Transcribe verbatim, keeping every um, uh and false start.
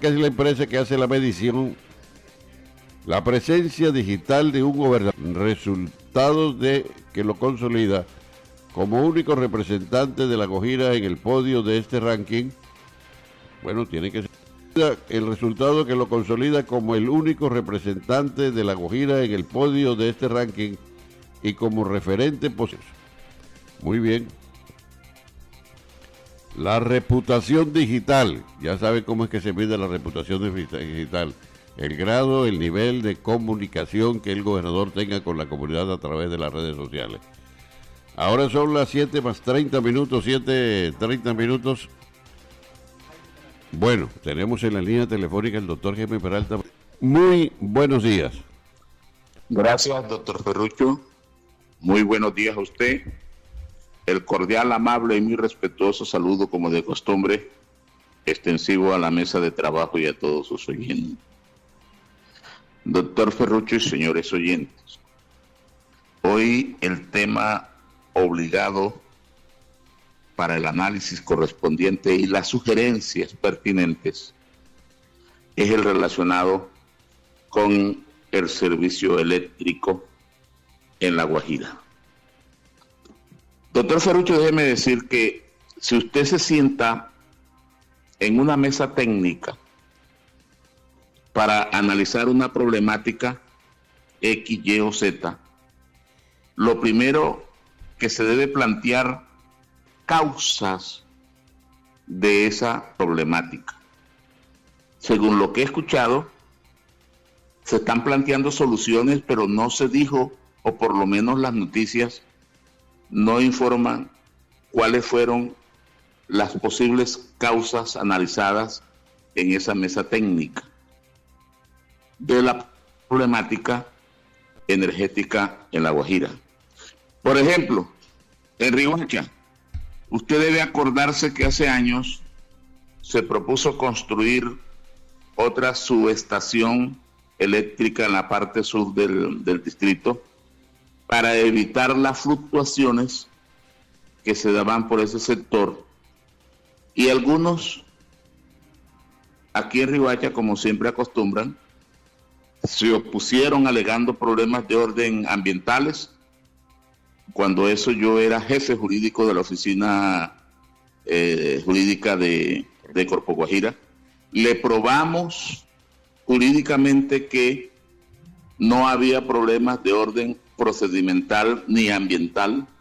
Informática es la empresa que hace la medición, la presencia digital de un gobernador, resultados de que lo consolida como único representante de La Guajira en el podio de este ranking. Bueno, tiene que ser el resultado que lo consolida como el único representante de La Guajira en el podio de este ranking y como referente posible. Muy bien. La reputación digital. Ya sabe cómo es que se mide la reputación digital. El grado, el nivel de comunicación que el gobernador tenga con la comunidad a través de las redes sociales. Ahora son las siete más treinta minutos, siete treinta minutos. Bueno, tenemos en la línea telefónica el doctor Jaime Peralta. Muy buenos días. Gracias, doctor Ferrucho. Muy buenos días a usted. El cordial, amable y muy respetuoso saludo, como de costumbre, extensivo a la mesa de trabajo y a todos sus oyentes. Doctor Ferrucho y señores oyentes, hoy el tema obligado para el análisis correspondiente y las sugerencias pertinentes es el relacionado con el servicio eléctrico en La Guajira. Doctor Ferrucho, déjeme decir que si usted se sienta en una mesa técnica para analizar una problemática X, Y o Z, lo primero que se debe plantear causas de esa problemática. Según lo que he escuchado, se están planteando soluciones, pero no se dijo, o por lo menos las noticias no informan cuáles fueron las posibles causas analizadas en esa mesa técnica de la problemática energética en La Guajira. Por ejemplo, en Riohacha, usted debe acordarse que hace años se propuso construir otra subestación eléctrica en la parte sur del, del distrito para evitar las fluctuaciones que se daban por ese sector. Y algunos aquí en Riohacha, como siempre acostumbran, se opusieron alegando problemas de orden ambientales. Cuando eso yo era jefe jurídico de la oficina eh, jurídica de, de Corpo Guajira, le probamos jurídicamente que no había problemas de orden procedimental ni ambiental